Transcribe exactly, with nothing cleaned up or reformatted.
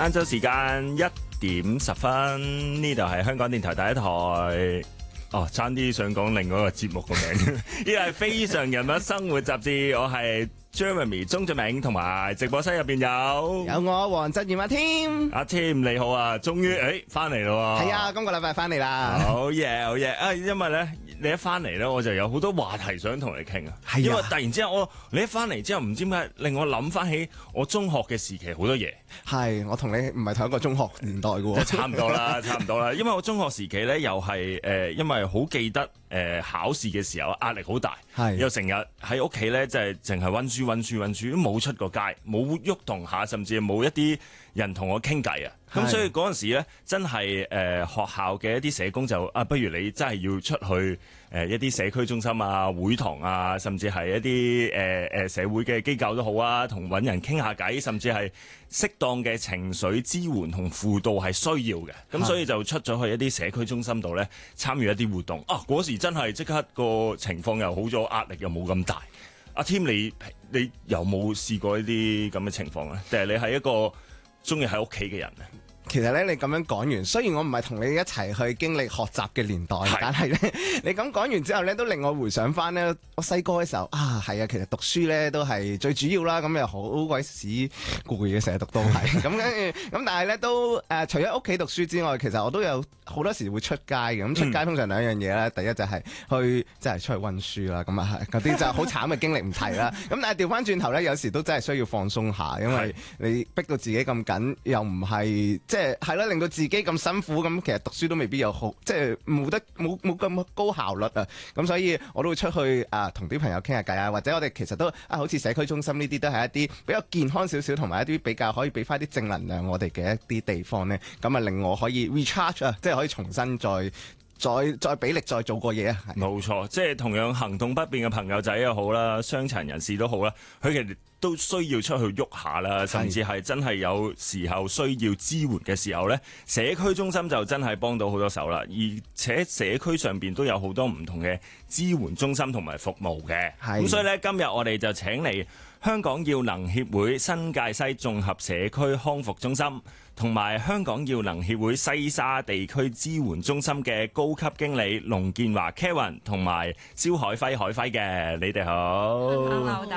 晏晝時間一點十分，呢度係香港電台第一台。哦，差啲想講另外一個節目個名，呢個係非常人物生活雜誌，我係 Jeremy 鍾俊明，同埋直播室入邊有有我黃振賢阿添， 阿添你好啊，終於誒翻嚟咯喎， 係啊，今個禮拜翻嚟啦， 好嘢好嘢啊！因為咧你一翻嚟咧，我就有好多話題想同你傾啊， 係啊， 因為突然之間我你一翻嚟之後，唔知點解令我諗翻起我中學嘅時期好多嘢。 係，我同你唔係同一個中學年代嘅喎， 差唔多啦，差唔多啦。因為我中學時期咧，又係誒、呃，因為好記得誒、呃、考試嘅時候壓力好大， 係又成日喺屋企咧，即係淨係溫書溫書溫書，都冇出過街，冇喐動下，甚至冇一啲人同我傾偈啊。咁所以嗰陣時咧，真係誒、呃、學校嘅一啲社工就啊，不如你真係要出去誒、呃、一啲社區中心啊、會堂啊，甚至係一啲誒誒社會嘅機構都好啊，同揾人傾下偈，甚至係適當嘅情緒支援同輔導係需要嘅。咁所以就出咗去一啲社區中心度咧，參與一啲活動。啊，嗰時真係即刻個情況又好咗，壓力又冇咁大。阿添，你你有冇試過呢啲咁嘅情況咧？定係你係一個中意喺屋企嘅人咧？ 其實咧，你咁樣講完，雖然我唔係同你一齊去經歷學習嘅年代，是但係咧，你咁講完之後咧，都令我回想翻咧，我細個嘅時候啊，係啊，其實讀書咧都係最主要啦，咁又好鬼屎攰嘅，成日讀都係，咁跟住咁，但係咧都誒、呃，除咗屋企讀書之外，其實我都有好多時會出街嘅，咁出街通常兩樣嘢咧，第一就係去即係出去溫書啦，咁啊係，嗰啲就好慘嘅經歷唔提啦，咁但係調翻轉頭咧，有時都真係需要放鬆下，因為你逼到自己咁緊，又唔係即係係咯，令到自己咁辛苦，咁其實讀書都未必有好，即係冇得冇冇咁高效率啊！咁所以我都會出去啊，同啲朋友傾下偈啊，或者我哋其實都啊，好似社區中心呢啲都係一啲比較健康少少，同埋一啲比較可以俾翻啲正能量我哋嘅一啲地方咧，咁啊令我可以 recharge 啊，即係可以重新再再再俾力再做過嘢啊！ 冇錯，即係同樣行動不便嘅朋友仔又好啦，傷殘人士都好啦，佢其實都需要出去喐下啦，甚至係真係有時候需要支援嘅時候呢，社區中心就真係幫到好多手啦。而且社區上邊都有好多唔同嘅支援中心同埋服務嘅。咁所以呢，今日我哋就請嚟香港耀能協會新界西綜合社區康復中心同埋香港耀能協會西沙地區支援中心嘅高級經理龍建華 Kevin 同埋蕭海輝海輝嘅，你哋好。